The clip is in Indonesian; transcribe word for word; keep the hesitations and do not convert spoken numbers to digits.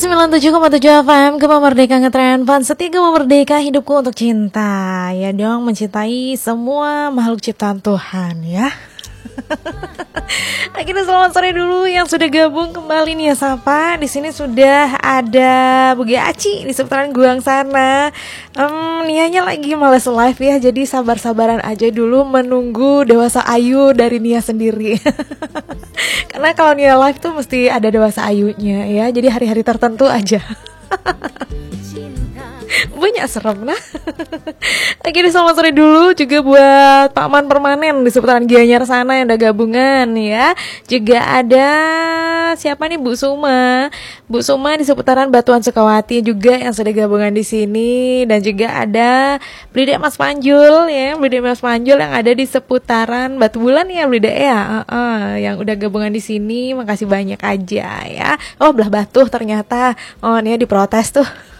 sembilan puluh tujuh koma tujuh F M Gema Merdeka Ngetren Fun setia Gema Merdeka, hidupku untuk cinta. Ya dong, mencintai semua makhluk ciptaan Tuhan ya. Akhirnya selamat sore dulu yang sudah gabung kembali nih ya Sapa. Di sini sudah ada Bugi Aci di seputaran Guang sana. Um, Nianya lagi males live ya, jadi sabar-sabaran aja dulu menunggu Dewasa Ayu dari Nia sendiri. Karena kalau Nia live tuh mesti ada Dewasa Ayunya ya, jadi hari-hari tertentu aja. Banyak serem nah. Akhirnya selamat sore dulu juga buat Pak Man Permanen di seputaran Gianyar sana yang udah gabungan ya. Juga ada siapa nih, Bu Suma. Bu Suma di seputaran Batuan Sukawati juga yang sudah gabungan di sini. Dan juga ada Blide Mas Panjul ya, Blide Mas Panjul yang ada di seputaran Batu Bulan ya, Blide ya. Uh, uh, yang udah gabungan di sini, makasih banyak aja ya. Oh, belah Batuh ternyata. Oh, Nia diprotes tuh.